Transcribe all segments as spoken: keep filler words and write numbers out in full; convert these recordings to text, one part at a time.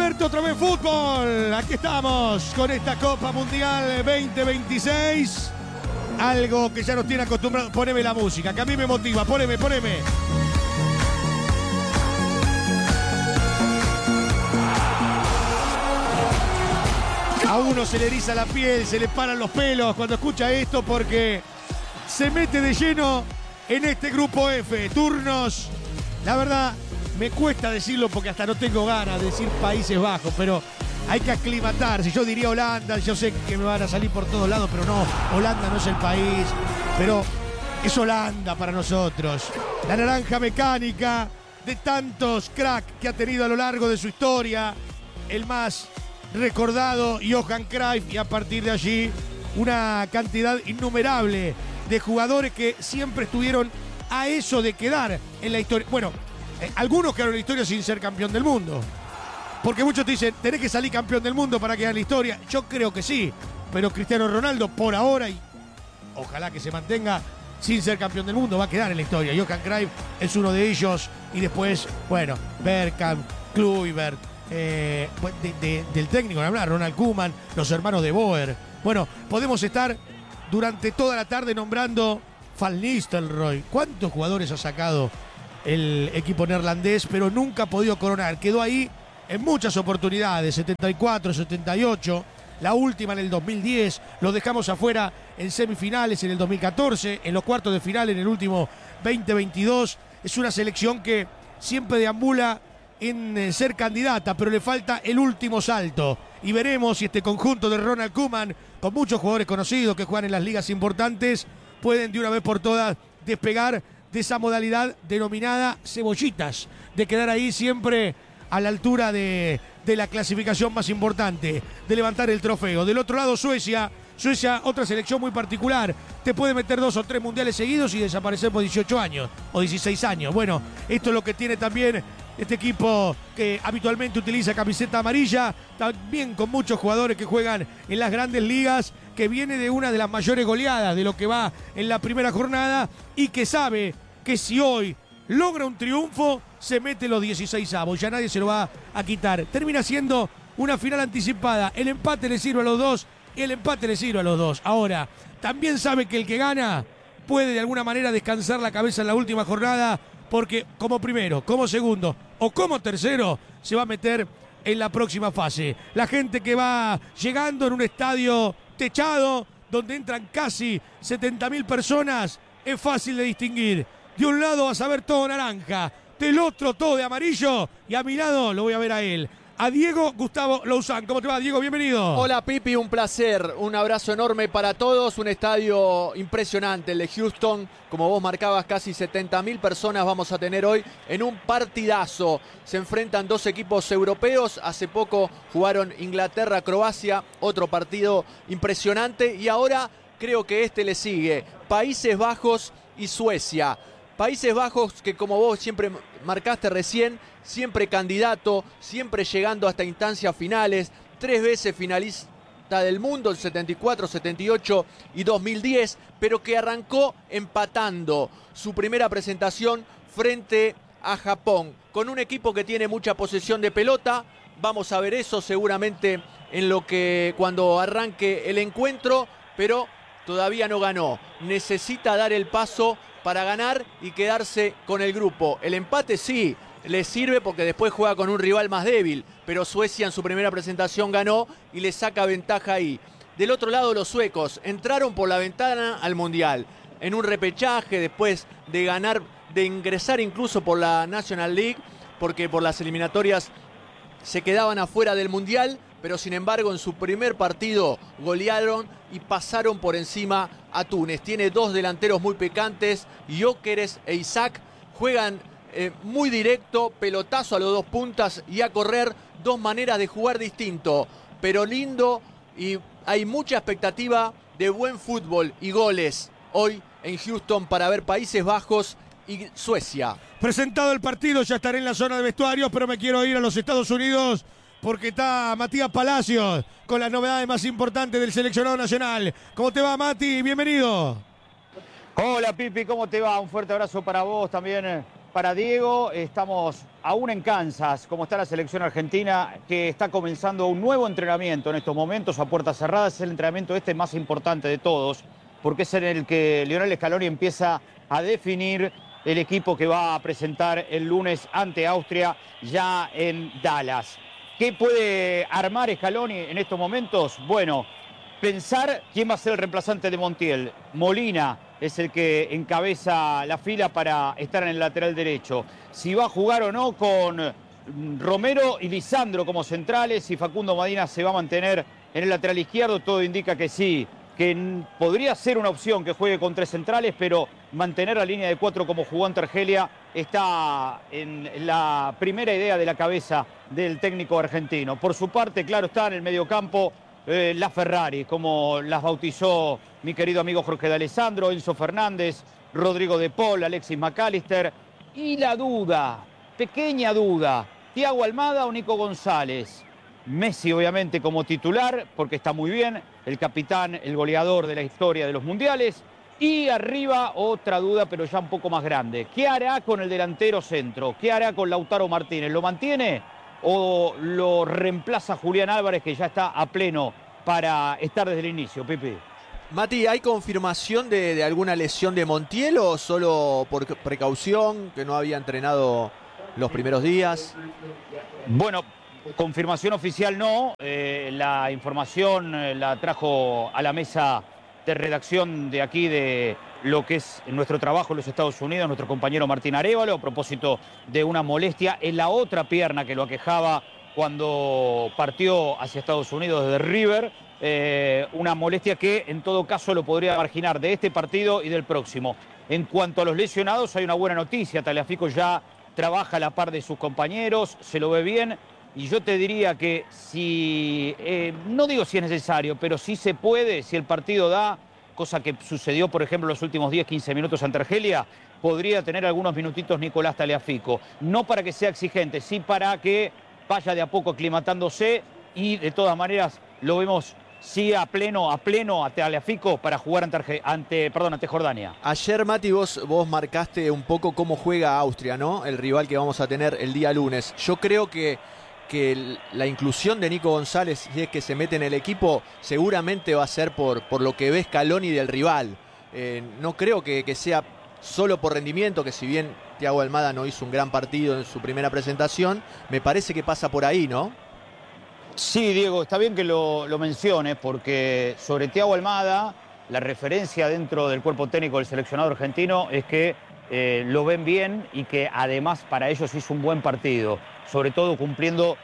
Alberto, otra vez fútbol. Aquí estamos con esta Copa Mundial veinte veintiséis. Algo que ya nos tiene acostumbrados. Poneme la música, que a mí me motiva. Poneme, poneme. A uno se le eriza la piel, se le paran los pelos cuando escucha esto porque se mete de lleno en este grupo F. Turnos, la verdad, me cuesta decirlo porque hasta no tengo ganas de decir Países Bajos, pero hay que aclimatarse. Yo diría Holanda, yo sé que me van a salir por todos lados, pero no, Holanda no es el país, pero es Holanda para nosotros. La naranja mecánica de tantos cracks que ha tenido a lo largo de su historia, el más recordado, Johan Cruyff, y a partir de allí una cantidad innumerable de jugadores que siempre estuvieron a eso de quedar en la historia. Bueno, eh, algunos quedaron en la historia sin ser campeón del mundo, porque muchos te dicen, tenés que salir campeón del mundo para quedar en la historia. Yo creo que sí, pero Cristiano Ronaldo por ahora, y ojalá que se mantenga sin ser campeón del mundo, va a quedar en la historia. Johan Cruyff es uno de ellos, y después, bueno, Bergkamp, Kluivert, eh, de, de, del técnico, hablar, Ronald Koeman, los hermanos de Boer. Bueno, podemos estar durante toda la tarde nombrando Van Nistelrooy. ¿Cuántos jugadores ha sacado el equipo neerlandés? Pero nunca ha podido coronar. Quedó ahí en muchas oportunidades, setenta y cuatro, setenta y ocho, la última en el dos mil diez, lo dejamos afuera en semifinales en el dos mil catorce, en los cuartos de final en el último veinte veintidós. Es una selección que siempre deambula en ser candidata, pero le falta el último salto. Y veremos si este conjunto de Ronald Koeman, con muchos jugadores conocidos que juegan en las ligas importantes, pueden de una vez por todas despegar de esa modalidad denominada cebollitas, de quedar ahí siempre a la altura de, de la clasificación más importante, de levantar el trofeo. Del otro lado, Suecia. Suecia, otra selección muy particular. Te puede meter dos o tres mundiales seguidos y desaparecer por dieciocho años o dieciséis años. Bueno, esto es lo que tiene también este equipo que habitualmente utiliza camiseta amarilla, también con muchos jugadores que juegan en las grandes ligas, que viene de una de las mayores goleadas de lo que va en la primera jornada y que sabe que si hoy logra un triunfo, se mete los dieciséis avos, ya nadie se lo va a quitar. Termina siendo una final anticipada. El empate le sirve a los dos y el empate le sirve a los dos. Ahora, también sabe que el que gana puede de alguna manera descansar la cabeza en la última jornada, porque como primero, como segundo o como tercero se va a meter en la próxima fase. La gente que va llegando en un estadio techado donde entran casi setenta mil personas, es fácil de distinguir. De un lado vas a ver todo naranja, del otro todo de amarillo, y a mi lado lo voy a ver a él, a Diego Gustavo Louzán. ¿Cómo te va, Diego? Bienvenido. Hola, Pipi, un placer. Un abrazo enorme para todos. Un estadio impresionante, el de Houston. Como vos marcabas, casi setenta mil personas vamos a tener hoy en un partidazo. Se enfrentan dos equipos europeos. Hace poco jugaron Inglaterra-Croacia, otro partido impresionante. Y ahora creo que este le sigue. Países Bajos y Suecia. Países Bajos que, como vos siempre marcaste recién, siempre candidato, siempre llegando hasta instancias finales, tres veces finalista del mundo, el setenta y cuatro, setenta y ocho y dos mil diez, pero que arrancó empatando su primera presentación frente a Japón, con un equipo que tiene mucha posesión de pelota. Vamos a ver eso seguramente en lo que cuando arranque el encuentro, pero todavía no ganó. Necesita dar el paso para ganar y quedarse con el grupo. El empate sí le sirve porque después juega con un rival más débil, pero Suecia en su primera presentación ganó y le saca ventaja ahí. Del otro lado, los suecos entraron por la ventana al Mundial, en un repechaje después de ganar, de ingresar incluso por la National League, porque por las eliminatorias se quedaban afuera del Mundial, pero sin embargo en su primer partido golearon y pasaron por encima a Túnez. Tiene dos delanteros muy picantes, Gyökeres e Isaac, juegan eh, muy directo, pelotazo a los dos puntas y a correr, dos maneras de jugar distinto, pero lindo, y hay mucha expectativa de buen fútbol y goles hoy en Houston para ver Países Bajos y Suecia. Presentado el partido, ya estaré en la zona de vestuarios, pero me quiero ir a los Estados Unidos porque está Matías Palacios con las novedades más importantes del seleccionado nacional. ¿Cómo te va, Mati? Bienvenido. Hola, Pipi, ¿cómo te va? Un fuerte abrazo para vos también, para Diego. Estamos aún en Kansas, como está la selección argentina, que está comenzando un nuevo entrenamiento en estos momentos a puertas cerradas. Es el entrenamiento este más importante de todos, porque es en el que Lionel Scaloni empieza a definir el equipo que va a presentar el lunes ante Austria ya en Dallas. ¿Qué puede armar Scaloni en estos momentos? Bueno, pensar quién va a ser el reemplazante de Montiel. Molina es el que encabeza la fila para estar en el lateral derecho. Si va a jugar o no con Romero y Lisandro como centrales, si Facundo Medina se va a mantener en el lateral izquierdo, todo indica que sí, que podría ser una opción que juegue con tres centrales, pero mantener la línea de cuatro como jugó ante Argelia está en la primera idea de la cabeza del técnico argentino. Por su parte, claro está, en el mediocampo, Eh, la Ferrari, como las bautizó mi querido amigo Jorge D'Alessandro, Enzo Fernández, Rodrigo de Paul, Alexis McAllister. Y la duda, pequeña duda, Thiago Almada o Nico González. Messi obviamente como titular, porque está muy bien, el capitán, el goleador de la historia de los mundiales. Y arriba otra duda, pero ya un poco más grande. ¿Qué hará con el delantero centro? ¿Qué hará con Lautaro Martínez? ¿Lo mantiene o lo reemplaza Julián Álvarez, que ya está a pleno para estar desde el inicio? Pipi. Mati, ¿hay confirmación de, de alguna lesión de Montiel o solo por precaución, que no había entrenado los primeros días? Bueno, confirmación oficial no. Eh, la información eh, la trajo a la mesa de redacción de aquí de lo que es nuestro trabajo en los Estados Unidos, nuestro compañero Martín Arévalo, a propósito de una molestia en la otra pierna que lo aquejaba cuando partió hacia Estados Unidos desde River, eh, una molestia que en todo caso lo podría marginar de este partido y del próximo. En cuanto a los lesionados, hay una buena noticia. Tagliafico ya trabaja a la par de sus compañeros, se lo ve bien, y yo te diría que si, eh, no digo si es necesario, pero si se puede, si el partido da, cosa que sucedió, por ejemplo, en los últimos diez, quince minutos ante Argelia, podría tener algunos minutitos Nicolás Tagliafico. No para que sea exigente, sí para que vaya de a poco aclimatándose, y de todas maneras lo vemos sí a pleno, a pleno a Tagliafico para jugar ante, Arge, ante, perdón, ante Jordania. Ayer, Mati, vos, vos marcaste un poco cómo juega Austria, ¿no? El rival que vamos a tener el día lunes. Yo creo que que la inclusión de Nico González, si es que se mete en el equipo, seguramente va a ser por, por lo que ve Scaloni del rival. Eh, no creo que, que sea solo por rendimiento, que si bien Thiago Almada no hizo un gran partido en su primera presentación, me parece que pasa por ahí, ¿no? Sí, Diego, está bien que lo, lo menciones, porque sobre Thiago Almada, la referencia dentro del cuerpo técnico del seleccionado argentino es que eh, lo ven bien y que además para ellos hizo un buen partido, sobre todo cumpliendo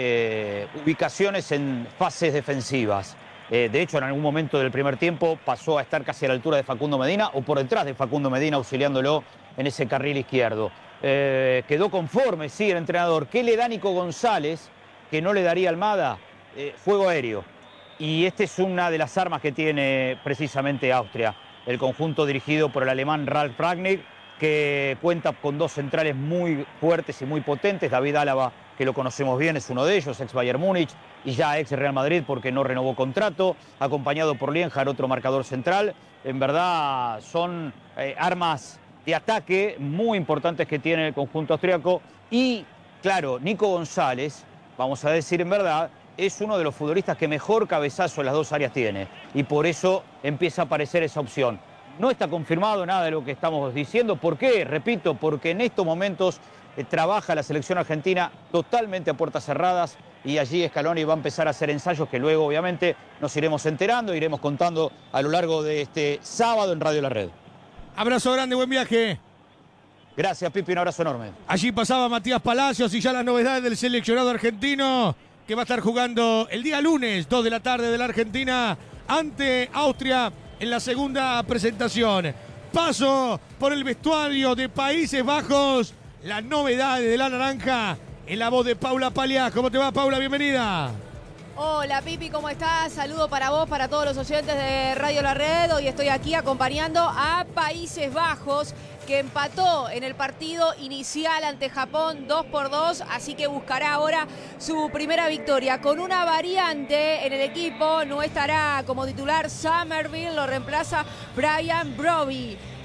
eh, ubicaciones en fases defensivas. Eh, de hecho, en algún momento del primer tiempo pasó a estar casi a la altura de Facundo Medina o por detrás de Facundo Medina, auxiliándolo en ese carril izquierdo. Eh, quedó conforme, sí, el entrenador. ¿Qué le da Nico González que no le daría Almada? Eh, juego aéreo. Y esta es una de las armas que tiene precisamente Austria. El conjunto dirigido por el alemán Ralf Rangnick, que cuenta con dos centrales muy fuertes y muy potentes. David Álava, que lo conocemos bien, es uno de ellos, ex Bayern Múnich y ya ex Real Madrid porque no renovó contrato, acompañado por Lienhard, otro marcador central. En verdad son eh, armas de ataque muy importantes que tiene el conjunto austriaco. Y claro, Nico González, vamos a decir en verdad, es uno de los futbolistas que mejor cabezazo en las dos áreas tiene, y por eso empieza a aparecer esa opción. No está confirmado nada de lo que estamos diciendo. ¿Por qué? Repito, porque en estos momentos eh, trabaja la selección argentina totalmente a puertas cerradas, y allí Scaloni va a empezar a hacer ensayos que luego obviamente nos iremos enterando, iremos contando a lo largo de este sábado en Radio La Red. Abrazo grande, buen viaje. Gracias, Pipi, un abrazo enorme. Allí pasaba Matías Palacios y ya las novedades del seleccionado argentino, que va a estar jugando el día lunes, dos de la tarde de la Argentina, ante Austria en la segunda presentación. Paso por el vestuario de Países Bajos, las novedades de la naranja, en la voz de Paula Paliá. ¿Cómo te va, Paula? Bienvenida. Hola, Pipi, ¿cómo estás? Saludo para vos, para todos los oyentes de Radio La Red. Hoy estoy aquí acompañando a Países Bajos, que empató en el partido inicial ante Japón dos por dos, así que buscará ahora su primera victoria. Con una variante en el equipo, no estará como titular Somerville, lo reemplaza Brian Brobbey.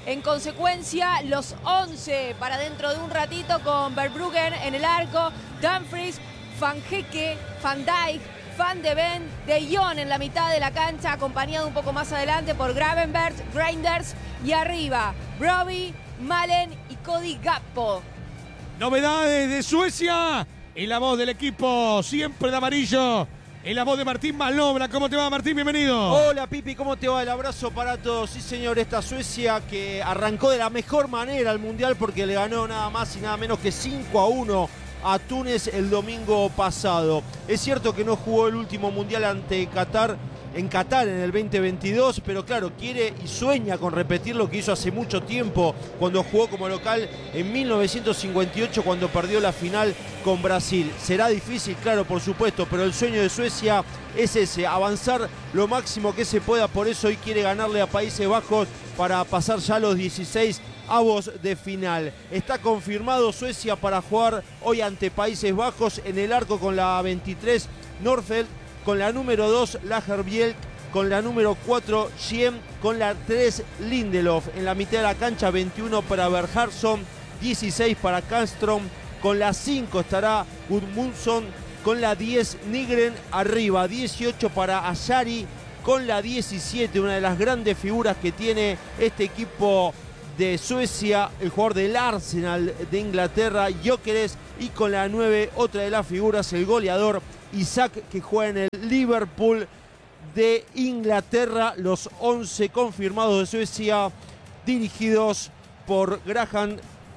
En consecuencia, los once para dentro de un ratito con Verbruggen en el arco, Dumfries, Van Hecke, Van Dijk, Van de Ven, De Jong en la mitad de la cancha, acompañado un poco más adelante por Gravenberch, Reinders y arriba Brobbey, Malen y Cody Gakpo. Novedades de Suecia en la voz del equipo siempre de amarillo, en la voz de Martín Malobra. ¿Cómo te va, Martín? Bienvenido. Hola, Pipi, ¿cómo te va? El abrazo para todos. Sí, señor, esta Suecia que arrancó de la mejor manera al Mundial porque le ganó nada más y nada menos que cinco a uno a Túnez el domingo pasado. Es cierto que no jugó el último Mundial ante Qatar, en Qatar en el veinte veintidós, pero claro, quiere y sueña con repetir lo que hizo hace mucho tiempo cuando jugó como local en mil novecientos cincuenta y ocho, cuando perdió la final con Brasil. Será difícil, claro, por supuesto, pero el sueño de Suecia es ese, avanzar lo máximo que se pueda. Por eso hoy quiere ganarle a Países Bajos para pasar ya a los dieciséis avos de final. Está confirmado Suecia para jugar hoy ante Países Bajos. En el arco con la veintitrés Norfeld, con la número dos Lagerbielke, con la número cuatro Schiem, con la tres Lindelof. En la mitad de la cancha veintiuno para Berhardsson, dieciséis para Kallström, con la cinco estará Gudmundsson, con la diez Nygren arriba, dieciocho para Asari, con la diecisiete, una de las grandes figuras que tiene este equipo de Suecia, el jugador del Arsenal de Inglaterra, Gyökeres, y con la nueve, otra de las figuras, el goleador Isaac, que juega en el Liverpool de Inglaterra. Los once confirmados de Suecia, dirigidos por Graham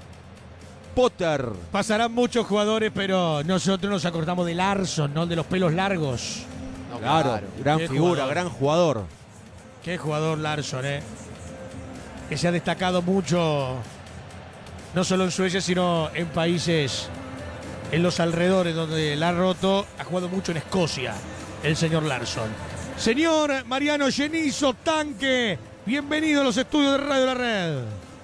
Potter. Pasarán muchos jugadores, pero nosotros nos acordamos de Larsson, ¿no? De los pelos largos. No, claro, claro, gran Qué figura, jugador. gran jugador. Qué jugador Larsson, ¿eh? Que se ha destacado mucho, no solo en Suecia, sino en países, en los alrededores donde la ha roto. Ha jugado mucho en Escocia, el señor Larsson. Señor Mariano Genizo, tanque, bienvenido a los estudios de Radio La Red.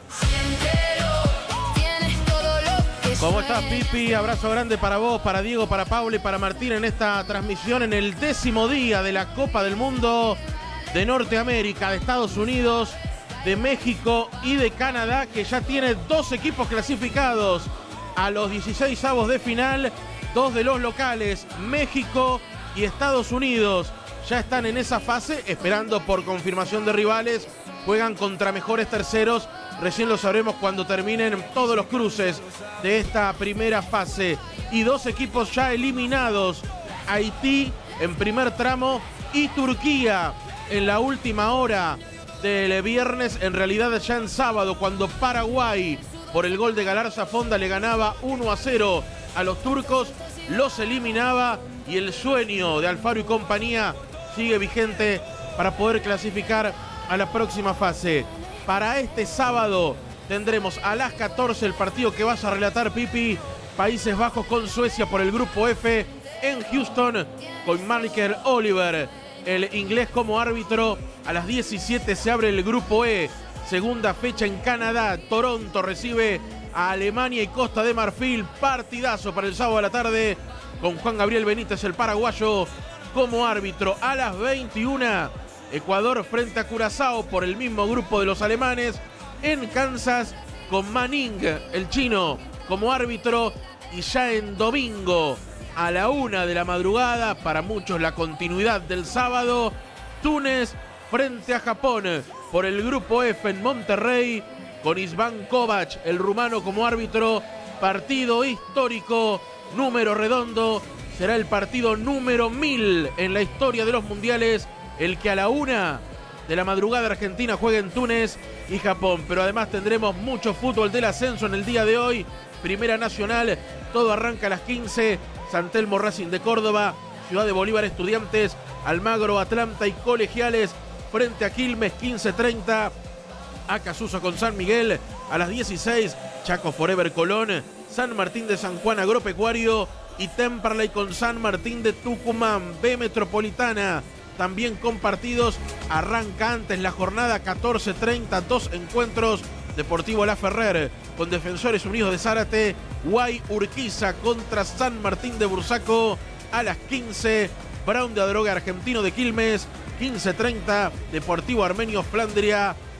¿Cómo estás, Pipi? Abrazo grande para vos, para Diego, para Pablo y para Martín en esta transmisión en el décimo día de la Copa del Mundo de Norteamérica, de Estados Unidos, de México y de Canadá, que ya tiene dos equipos clasificados a los dieciséis avos de final. Dos de los locales, México y Estados Unidos, ya están en esa fase, esperando por confirmación de rivales. Juegan contra mejores terceros. Recién lo sabremos cuando terminen todos los cruces de esta primera fase. Y dos equipos ya eliminados, Haití en primer tramo y Turquía en la última hora del viernes, en realidad ya en sábado, cuando Paraguay, por el gol de Galarza Fonda, le ganaba uno a cero a los turcos, los eliminaba, y el sueño de Alfaro y compañía sigue vigente para poder clasificar a la próxima fase. Para este sábado tendremos a las catorce el partido que vas a relatar, Pipi, Países Bajos con Suecia por el grupo F en Houston, con Michael Oliver, el inglés, como árbitro. A las diecisiete se abre el grupo E, segunda fecha en Canadá. Toronto recibe a Alemania y Costa de Marfil. Partidazo para el sábado a la tarde, con Juan Gabriel Benítez, el paraguayo, como árbitro. A las veintiuna, Ecuador frente a Curazao por el mismo grupo de los alemanes en Kansas, con Manning, el chino, como árbitro. Y ya en domingo, a la una de la madrugada, para muchos la continuidad del sábado, Túnez frente a Japón por el grupo F en Monterrey, con István Kovac, el rumano, como árbitro. Partido histórico, número redondo. Será el partido número mil en la historia de los mundiales, el que a la una de la madrugada Argentina juegue en Túnez y Japón. Pero además tendremos mucho fútbol del ascenso en el día de hoy. Primera Nacional, todo arranca a las quince. San Telmo, Racing de Córdoba, Ciudad de Bolívar, Estudiantes, Almagro, Atlanta y Colegiales frente a Quilmes, quince treinta. Acasuso con San Miguel. A las dieciséis, Chaco Forever Colón, San Martín de San Juan Agropecuario y Temperley con San Martín de Tucumán. B Metropolitana también con partidos. Arranca antes la jornada, catorce treinta, dos encuentros. Deportivo La Ferrer con Defensores Unidos de Zárate, Guay Urquiza contra San Martín de Bursaco. A las quince, Brown de Adroga Argentino de Quilmes, quince treinta, Deportivo Armenio Flandria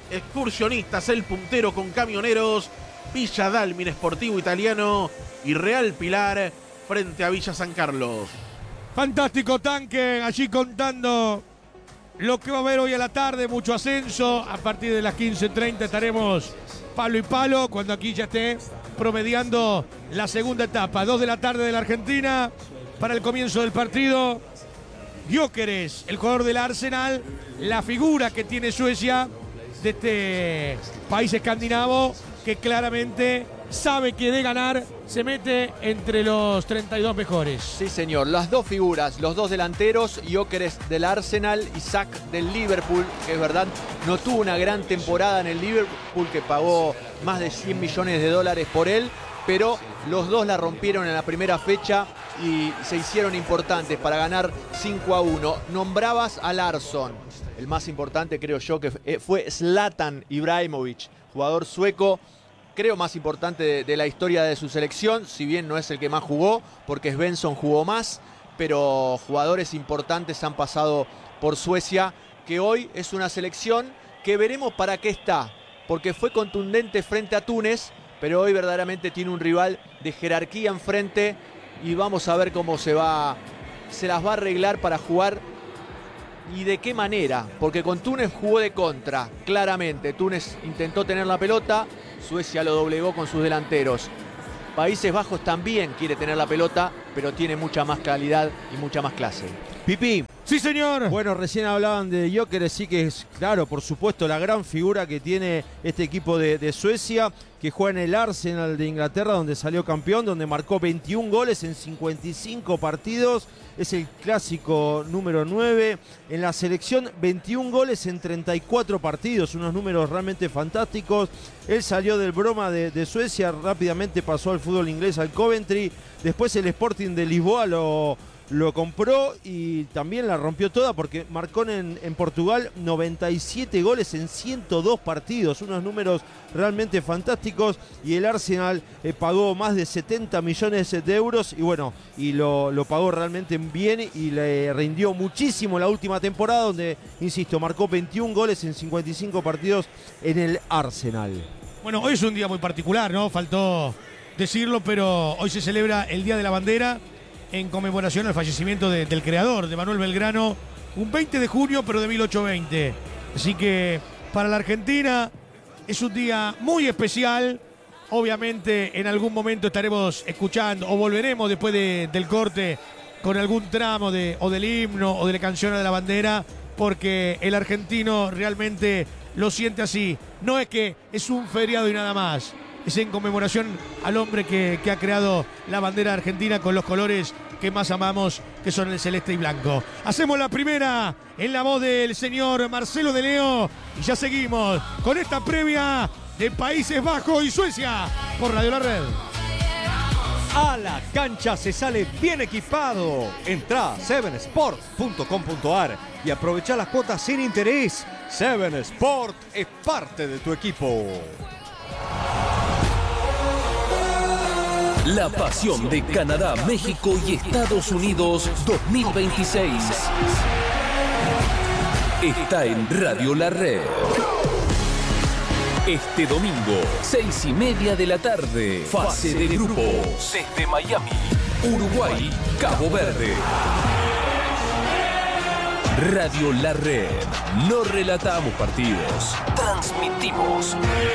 Excursionistas, El Puntero con Camioneros, Villa Dálmine Sportivo Italiano y Real Pilar frente a Villa San Carlos. Fantástico tanque, allí contando lo que va a haber hoy a la tarde, mucho ascenso. A partir de las quince treinta estaremos palo y palo, cuando aquí ya esté promediando la segunda etapa. dos de la tarde de la Argentina para el comienzo del partido. Gyökeres, el jugador del Arsenal, la figura que tiene Suecia de este país escandinavo, que claramente sabe que de ganar se mete entre los treinta y dos mejores. Sí, señor. Las dos figuras, los dos delanteros, Gyökeres del Arsenal y Sack del Liverpool, que es verdad, no tuvo una gran temporada en el Liverpool, que pagó más de cien millones de dólares por él, pero los dos la rompieron en la primera fecha y se hicieron importantes para ganar cinco a uno. Nombrabas a Larsson. El más importante, creo yo, que fue Zlatan Ibrahimovic, jugador sueco, creo más importante de, de la historia de su selección, si bien no es el que más jugó, porque Svensson jugó más, pero jugadores importantes han pasado por Suecia, que hoy es una selección que veremos para qué está, porque fue contundente frente a Túnez, pero hoy verdaderamente tiene un rival de jerarquía enfrente y vamos a ver cómo se va, se las va a arreglar para jugar y de qué manera, porque con Túnez jugó de contra, claramente. Túnez intentó tener la pelota, Suecia lo doblegó con sus delanteros. Países Bajos también quiere tener la pelota, pero tiene mucha más calidad y mucha más clase. Pipi. Sí, señor. Bueno, recién hablaban de Gyökeres, sí que es, claro, por supuesto, la gran figura que tiene este equipo de, de Suecia, que juega en el Arsenal de Inglaterra, donde salió campeón, donde marcó veintiún goles en cincuenta y cinco partidos. Es el clásico número nueve. En la selección, veintiún goles en treinta y cuatro partidos, unos números realmente fantásticos. Él salió del Broma de, de Suecia, rápidamente pasó al fútbol inglés, al Coventry. Después el Sporting de Lisboa lo... lo compró y también la rompió toda porque marcó en, en Portugal noventa y siete goles en ciento dos partidos, unos números realmente fantásticos, y el Arsenal eh, pagó más de setenta millones de euros y bueno, y lo, lo pagó realmente bien y le rindió muchísimo la última temporada, donde, insisto, marcó veintiún goles en cincuenta y cinco partidos en el Arsenal. Bueno, hoy es un día muy particular, ¿no? Faltó decirlo, pero hoy se celebra el Día de la Bandera, en conmemoración al fallecimiento de, del creador, de Manuel Belgrano, un veinte de junio, pero de mil ochocientos veinte. Así que para la Argentina es un día muy especial. Obviamente en algún momento estaremos escuchando o volveremos después de, del corte con algún tramo de, o del himno o de la canción de la bandera, porque el argentino realmente lo siente así. No es que es un feriado y nada más. Es en conmemoración al hombre que, que ha creado la bandera argentina con los colores que más amamos, que son el celeste y blanco. Hacemos la primera en la voz del señor Marcelo de Leo y ya seguimos con esta previa de Países Bajos y Suecia por Radio La Red. A la cancha se sale bien equipado. Entra a seven sport punto com punto a r y aprovecha las cuotas sin interés. Seven Sport es parte de tu equipo. La pasión de Canadá, México y Estados Unidos dos mil veintiséis está en Radio La Red. Este domingo, seis y media de la tarde, fase de grupos. Desde Miami, Uruguay, Cabo Verde. Radio La Red. No relatamos partidos, transmitimos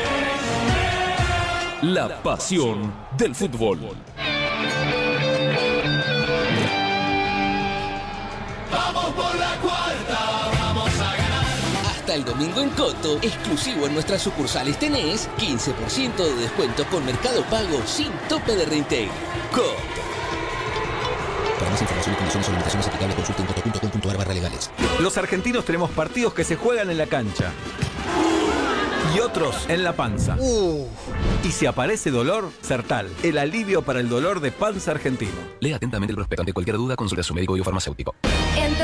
la pasión del fútbol. Vamos por la cuarta, vamos a ganar. Hasta el domingo en Coto, exclusivo en nuestras sucursales, tenés quince por ciento de descuento con Mercado Pago sin tope de retail. Coto. Para más información y condiciones o limitaciones aplicables, consulta en coto punto com punto a r barra legales. Los argentinos tenemos partidos que se juegan en la cancha y otros en la panza. Uh. Y si aparece dolor, Sertal, el alivio para el dolor de panza argentino. Lea atentamente el prospecto. Ante cualquier duda, consulte a su médico y o farmacéutico.